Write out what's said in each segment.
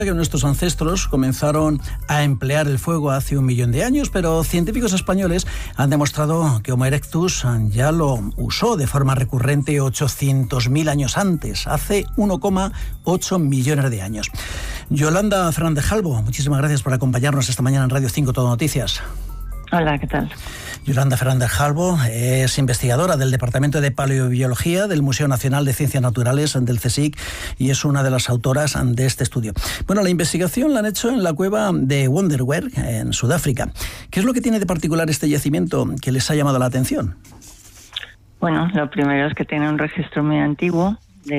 Que nuestros ancestros comenzaron a emplear el fuego hace 1 millón de años, pero científicos españoles han demostrado que Homo erectus ya lo usó de forma recurrente 800.000 años antes, hace 1,8 millones de años. Yolanda Fernández Jalbo, muchísimas gracias por acompañarnos esta mañana en Radio 5 Todo Noticias. Hola, ¿qué tal? Yolanda Fernández Jalbo es investigadora del Departamento de Paleobiología del Museo Nacional de Ciencias Naturales del CSIC y es una de las autoras de este estudio. Bueno, la investigación la han hecho en la cueva de Wonderwerk, en Sudáfrica. ¿Qué es lo que tiene de particular este yacimiento que les ha llamado la atención? Bueno, lo primero es que tiene un registro muy antiguo,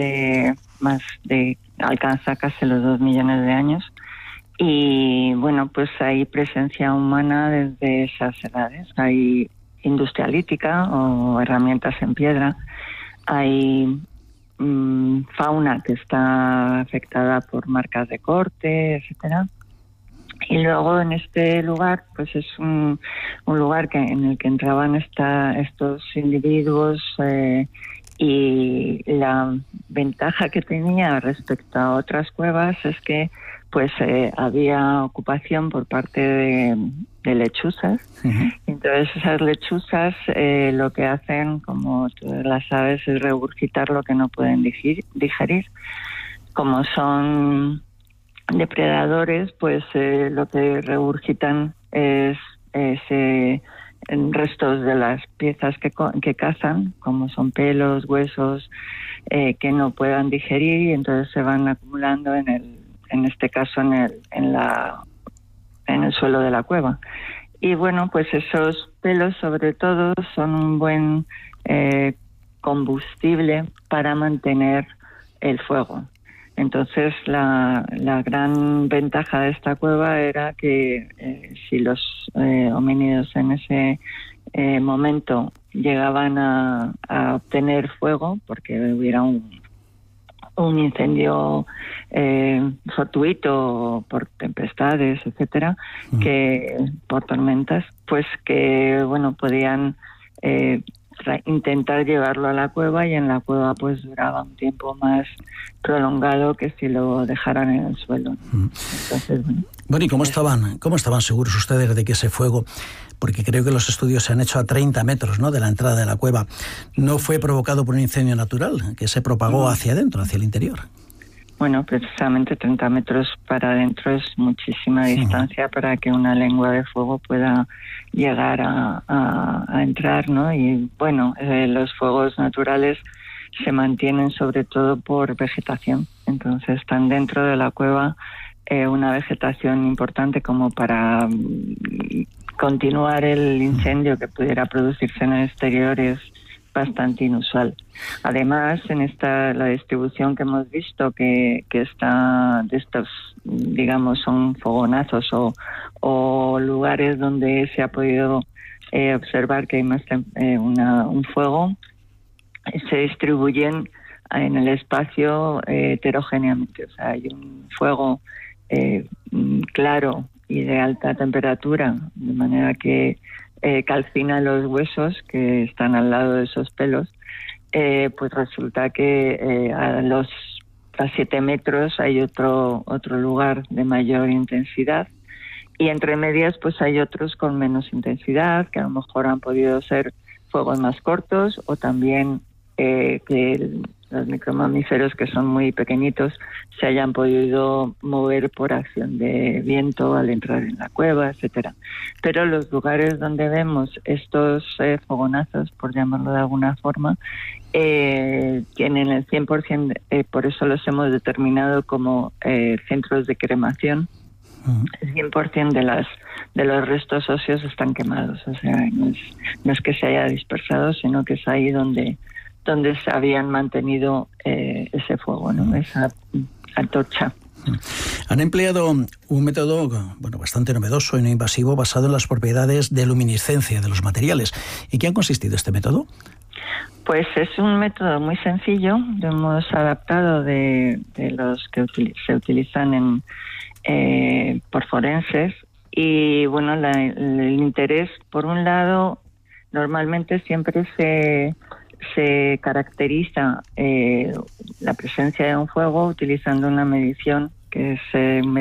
alcanza casi los 2 millones de años. Y bueno, pues hay presencia humana desde esas edades. Hay industria lítica o herramientas en piedra. Hay fauna que está afectada por marcas de corte, etcétera. Y luego en este lugar, pues es un lugar en el que entraban estos individuos y la ventaja que tenía respecto a otras cuevas es que pues había ocupación por parte de lechuzas. Uh-huh. Entonces esas lechuzas lo que hacen, como todas las aves, es regurgitar lo que no pueden digerir. Como son depredadores, pues lo que regurgitan es restos de las piezas que cazan, como son pelos, huesos, que no puedan digerir, y entonces se van acumulando en este caso en el suelo de la cueva. Y bueno, pues esos pelos sobre todo son un buen combustible para mantener el fuego. Entonces la gran ventaja de esta cueva era que si los homínidos en ese momento llegaban a obtener fuego, porque hubiera un incendio fortuito por tempestades, etcétera, que por tormentas, pues que bueno, podían intentar llevarlo a la cueva, y en la cueva pues duraba un tiempo más prolongado que si lo dejaran en el suelo. Entonces, bueno, ¿y cómo estaban seguros ustedes de que ese fuego, porque creo que los estudios se han hecho a 30 metros, ¿no?, de la entrada de la cueva, no fue provocado por un incendio natural que se propagó hacia adentro, hacia el interior? Bueno, precisamente 30 metros para adentro es muchísima distancia para que una lengua de fuego pueda llegar a entrar, ¿no? Y bueno, los fuegos naturales se mantienen sobre todo por vegetación. Entonces están dentro de la cueva una vegetación importante como para continuar el incendio que pudiera producirse en el exterior es bastante inusual. Además, la distribución que hemos visto que está de estos, digamos, son fogonazos o lugares donde se ha podido observar que hay más un fuego, se distribuyen en el espacio heterogéneamente. O sea, hay un fuego claro y de alta temperatura, de manera que calcina los huesos que están al lado de esos pelos. Pues resulta que a 7 metros hay otro lugar de mayor intensidad, y entre medias pues hay otros con menos intensidad, que a lo mejor han podido ser fuegos más cortos, o también que los micromamíferos, que son muy pequeñitos, se hayan podido mover por acción de viento al entrar en la cueva, etcétera. Pero los lugares donde vemos estos fogonazos, por llamarlo de alguna forma, tienen el 100%, por eso los hemos determinado como centros de cremación. El 100% de los restos óseos están quemados. O sea, no es que se haya dispersado, sino que es ahí donde se habían mantenido ese fuego, ¿no?, esa antorcha. Han empleado un método bastante novedoso y no invasivo basado en las propiedades de luminiscencia de los materiales. ¿Y qué ha consistido este método? Pues es un método muy sencillo, lo hemos adaptado de los que se utilizan por forenses. Y bueno, el interés, por un lado, normalmente siempre se caracteriza la presencia de un fuego utilizando una medición que es